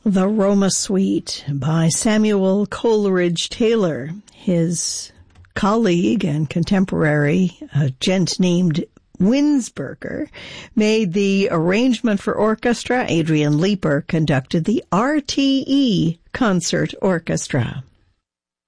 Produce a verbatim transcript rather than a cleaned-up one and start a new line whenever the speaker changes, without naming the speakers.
The Roma Suite by Samuel Coleridge Taylor. His colleague and contemporary, a gent named Winsberger, made the arrangement for orchestra. Adrian Leeper conducted the R T E Concert Orchestra.